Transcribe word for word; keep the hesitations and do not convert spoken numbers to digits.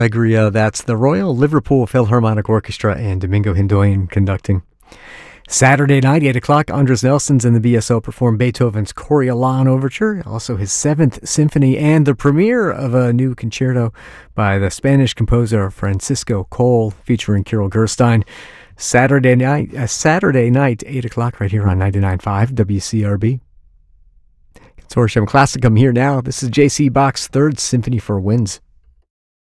Allegria, that's the Royal Liverpool Philharmonic Orchestra and Domingo Hindoyan conducting. Saturday night, eight o'clock, Andres Nelsons and the B S O perform Beethoven's Coriolan Overture, also his Seventh Symphony, and the premiere of a new concerto by the Spanish composer Francisco Cole, featuring Kirill Gerstein. Saturday night, uh, Saturday night, eight o'clock, right here on ninety-nine point five W C R B. Consortium Classicum here now. This is J C Bach's Third Symphony for Winds.